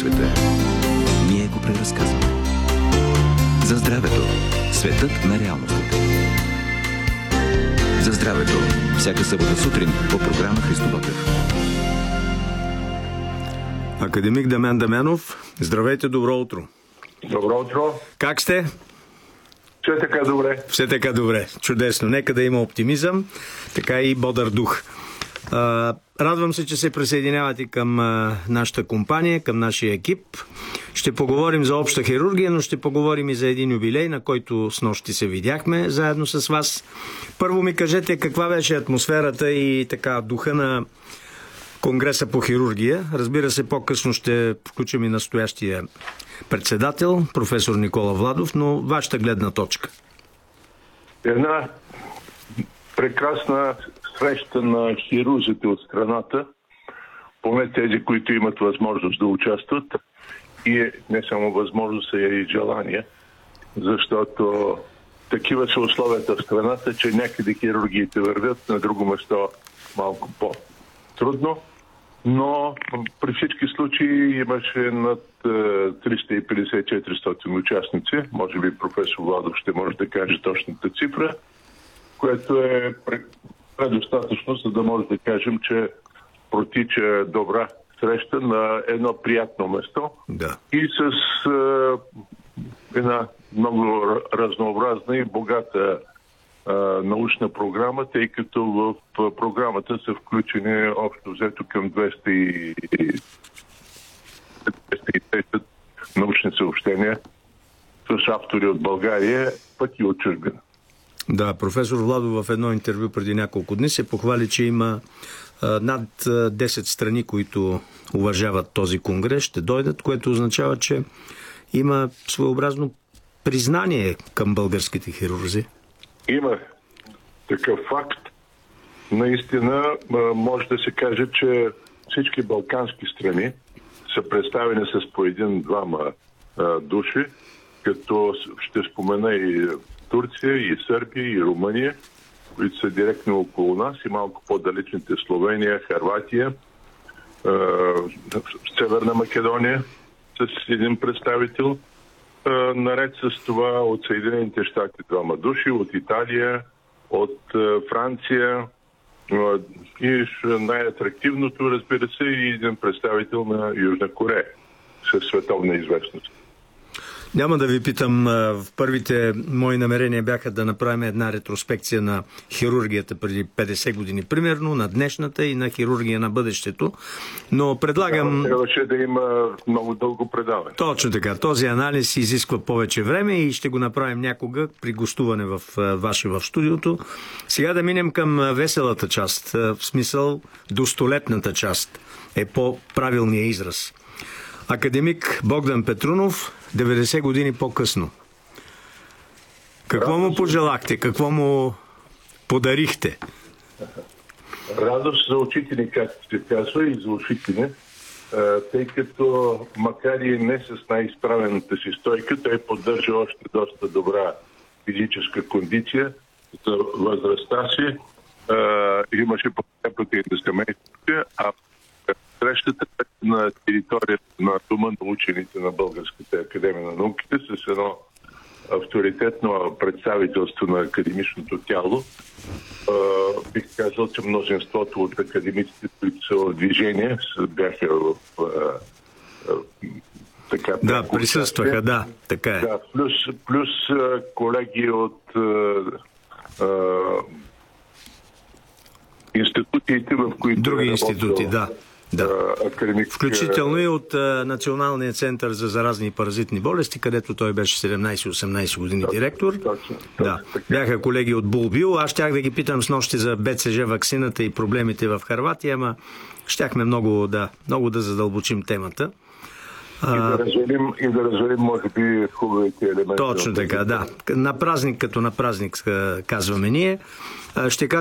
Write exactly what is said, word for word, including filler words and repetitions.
света. Ние го преразказваме. За здравето. Светът на реалностите. За здравето. Всяка събота сутрин по програма Христо Ботев. Академик Дамян Дамянов, здравейте, добро утро. Добро утро. Как сте? Все така добре. Все така добре. Чудесно. Нека да има оптимизъм, така и бодър дух. А, радвам се, че се присъединявате към а, нашата компания, към нашия екип. Ще поговорим за обща хирургия, но ще поговорим и за един юбилей, на който снощи се видяхме заедно с вас. Първо ми кажете каква беше атмосферата и така духа на Конгреса по хирургия. Разбира се, по-късно ще включим и настоящия председател, професор Никола Владов, но вашата гледна точка. Една прекрасна среща на хирурзите от страната, поне тези, които имат възможност да участват, и не само възможност, а и желание, защото такива са условията в страната, че някъде хирургиите вървят, на друго место малко по-трудно, но при всички случаи имаше над триста и петдесет до четиристотин участници, може би професор Владов ще може да каже точната цифра, което е предостатъчно, за да може да кажем, че протича добра среща на едно приятно место, да. И с е, една много разнообразна и богата е, научна програма, тъй като в програмата са включени общо взето към двеста и десет научни съобщения с автори от България, пък и от чужбина. Да, професор Владов в едно интервю преди няколко дни се похвали, че има а, над десет страни, които уважават този конгрес, ще дойдат, което означава, че има своеобразно признание към българските хирурзи. Има такъв факт. Наистина може да се каже, че всички балкански страни са представени с по един-двама души, като ще спомена и Турция, и Сърбия, и Румъния, които са директно около нас, и малко по-далечните Словения, Хърватия, е, Северна Македония с един представител. Е, наред с това от Съединените щати двама души, от Италия, от е, Франция е, и най-атрактивното, разбира се, и един представител на Южна Корея със световна известност. Няма да ви питам, в първите мои намерения бяха да направим една ретроспекция на хирургията преди петдесет години, примерно, на днешната и на хирургия на бъдещето, но предлагам... Да, трябваше да има много дълго предаване. Точно така. Този анализ изисква повече време и ще го направим някога при гостуване в ваше в студиото. Сега да минем към веселата част, в смисъл достолетната част е по-правилният израз. Академик Богдан Петрунов, деветдесет години по-късно. Какво Радост... му пожелахте? Какво му подарихте? Радост за учители, както се казва, и за учители, тъй като макар и не с най-изправената си стойка, той поддържа още доста добра физическа кондиция за възрастта си. Имаше подкрепата и на семейството, а срещата на територията на Дома на учените на Българската академия на науките с едно авторитетно представителство на академичното тяло. Бих казал, че мнозинството от академиците, които са в движение, бяха в така... Да, присъстваха, да, така е. Да, плюс, плюс колеги от а, институциите, в които... Други институти, да. Да. Академик... Включително и от а, Националния център за заразни и паразитни болести, където той беше седемнайсет-осемнайсет години директор. Точно, да. Бяха колеги от Булбил. Аз щях да ги питам снощи за БЦЖ ваксината и проблемите в Хърватия, ама щяхме много да, много да задълбочим темата. И да развалим, и да развалим може би, хубавите елементи. Точно така, да. На празник като на празник казваме ние. Ще кажа